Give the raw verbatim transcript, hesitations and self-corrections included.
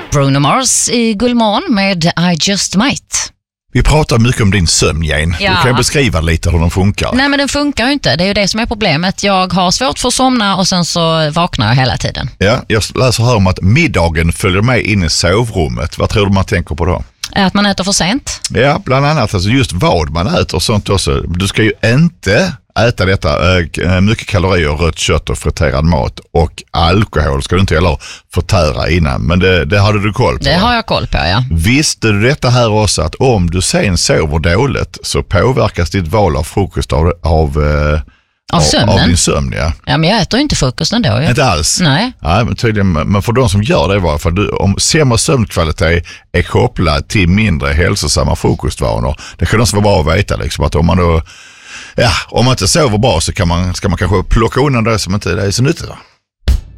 Bruno Mars i Gullmorgon med I Just Might. Vi pratar mycket om din sömn, Jane. Ja. Du kan beskriva lite hur den funkar. Nej, men den funkar ju inte. Det är ju det som är problemet. Jag har svårt för att somna och sen så vaknar jag hela tiden. Ja, jag läser här om att middagen följer med in i sovrummet. Vad tror du man tänker på då? Att man äter för sent. Ja, bland annat alltså just vad man äter och sånt också. Du ska ju inte äta detta, äh, mycket kalorier, rött kött och friterad mat, och alkohol ska du inte heller förtära innan, men det, det hade du koll på. Det har jag koll på, ja. Visste du detta här också, att om du sen sover dåligt så påverkas ditt val av frukost av, av, äh, av, sömnen. av din sömn? Ja. Ja, men jag äter ju inte frukost ändå. Ja. Inte alls? Nej. Nej, men tydligen, men för de som gör det var för du, om sämre sömnkvalitet är kopplad till mindre hälsosamma frukostvanor. Det kan också vara bra att veta liksom, att om man då Ja, om man inte sover bra så kan man, ska man kanske plocka undan det som inte är så nyttigt.